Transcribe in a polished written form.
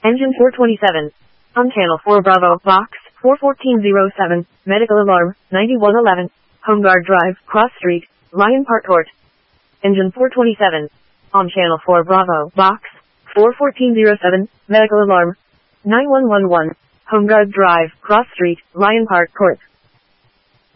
Engine 427. On channel 4 Bravo, box 41407, medical alarm 9111, Home Guard Drive, Cross Street, Lyon Park Court. Engine 427. On channel 4 Bravo, box 41407, medical alarm 9111, Home Guard Drive, Cross Street, Lyon Park Court.